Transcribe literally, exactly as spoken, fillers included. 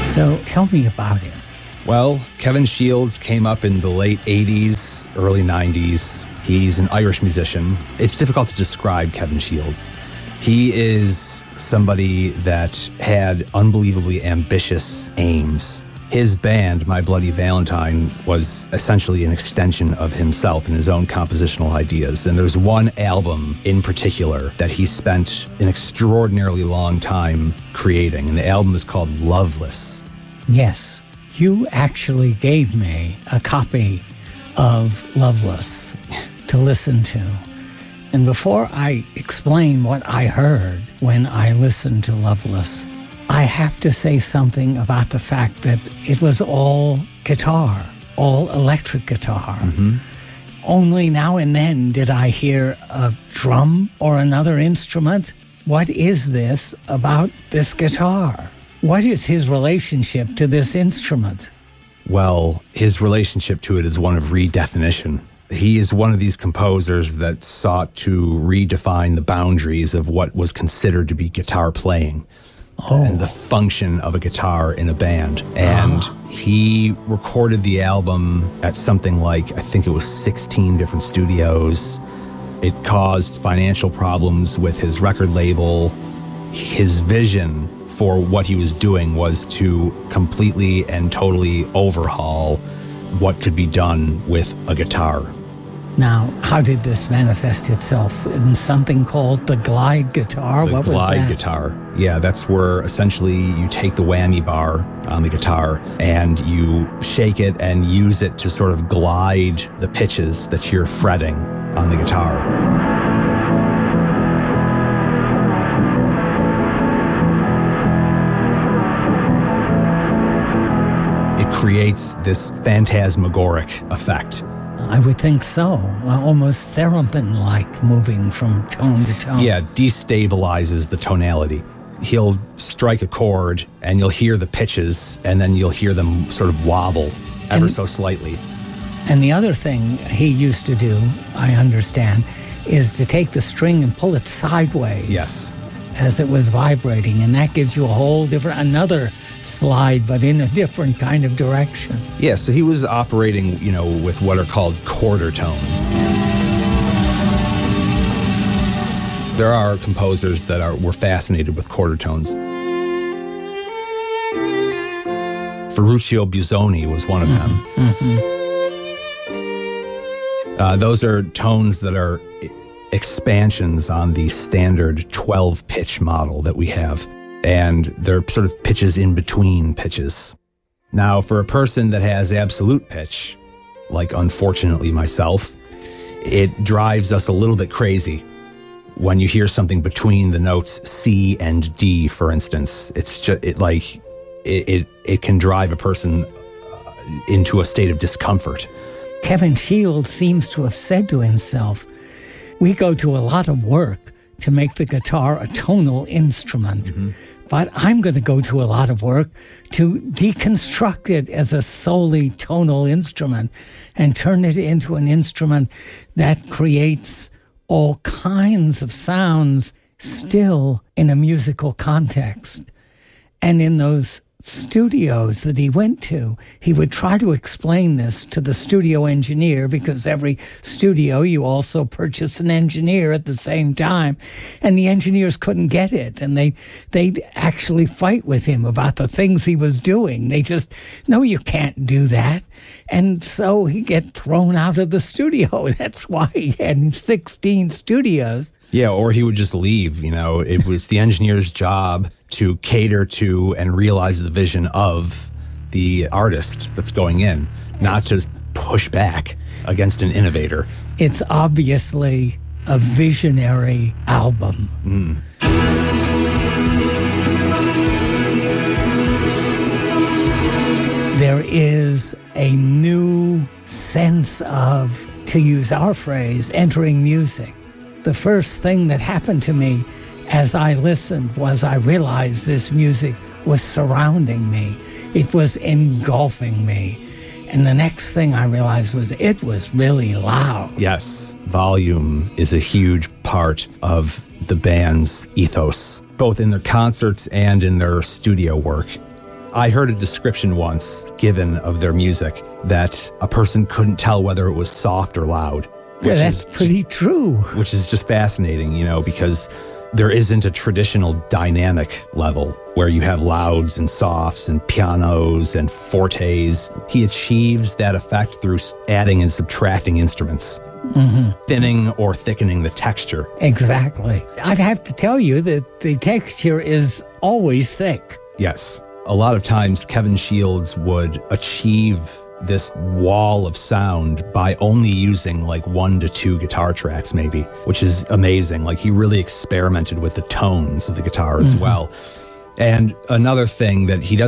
So tell me about him. Well, Kevin Shields came up in the late eighties, early nineties. He's an Irish musician. It's difficult to describe Kevin Shields. He is somebody that had unbelievably ambitious aims. His band, My Bloody Valentine, was essentially an extension of himself and his own compositional ideas. And there's one album in particular that he spent an extraordinarily long time creating. And the album is called Loveless. Yes, you actually gave me a copy of Loveless to listen to. And before I explain what I heard when I listened to Loveless, I have to say something about the fact that it was all guitar, all electric guitar. Mm-hmm. Only now and then did I hear a drum or another instrument. What is this about this guitar? What is his relationship to this instrument? Well, his relationship to it is one of redefinition. He is one of these composers that sought to redefine the boundaries of what was considered to be guitar playing. Oh. And the function of a guitar in a band. And uh-huh. he recorded the album at something like, I think it was sixteen different studios. It caused financial problems with his record label. His vision for what he was doing was to completely and totally overhaul what could be done with a guitar. Now, how did this manifest itself in something called the glide guitar? The what was that? glide guitar. Yeah, that's where essentially you take the whammy bar on the guitar and you shake it and use it to sort of glide the pitches that you're fretting on the guitar. It creates this phantasmagoric effect. I would think so. Almost theremin-like, moving from tone to tone. Yeah, destabilizes the tonality. He'll strike a chord, and you'll hear the pitches, and then you'll hear them sort of wobble ever and, so slightly. And the other thing he used to do, I understand, is to take the string and pull it sideways. Yes. As it was vibrating, and that gives you a whole different, another slide, but in a different kind of direction. Yeah, so he was operating, you know, with what are called quarter tones. There are composers that are were fascinated with quarter tones. Ferruccio Busoni was one of them. Mm-hmm. Uh, those are tones that are expansions on the standard twelve-pitch model that we have. And they're sort of pitches in between pitches. Now, for a person that has absolute pitch, like unfortunately myself, it drives us a little bit crazy when you hear something between the notes C and D, for instance. It's just it like it it, it can drive a person uh, into a state of discomfort. Kevin Shields seems to have said to himself, "We go to a lot of work to make the guitar a tonal instrument." Mm-hmm. But I'm going to go to a lot of work to deconstruct it as a solely tonal instrument and turn it into an instrument that creates all kinds of sounds still in a musical context. And in those studios that he went to, he would try to explain this to the studio engineer, because every studio you also purchase an engineer at the same time, and the engineers couldn't get it, and they they'd actually fight with him about the things he was doing. They just, no, you can't do that. And so he'd get thrown out of the studio. That's why he had sixteen studios. Yeah, or he would just leave. You know, it was the engineer's job to cater to and realize the vision of the artist that's going in, not to push back against an innovator. It's obviously a visionary album. Mm. There is a new sense of, to use our phrase, entering music. The first thing that happened to me as I listened was I realized this music was surrounding me. It was engulfing me. And the next thing I realized was it was really loud. Yes, volume is a huge part of the band's ethos, both in their concerts and in their studio work. I heard a description once given of their music that a person couldn't tell whether it was soft or loud. Yeah, that's pretty true. Which is just fascinating, you know, because there isn't a traditional dynamic level where you have louds and softs and pianos and fortes. He achieves that effect through adding and subtracting instruments, mm-hmm. thinning or thickening the texture. Exactly. I have to tell you that the texture is always thick. Yes. A lot of times Kevin Shields would achieve this wall of sound by only using like one to two guitar tracks maybe, which is amazing. Like he really experimented with the tones of the guitar as mm-hmm. well. And another thing that he doesn't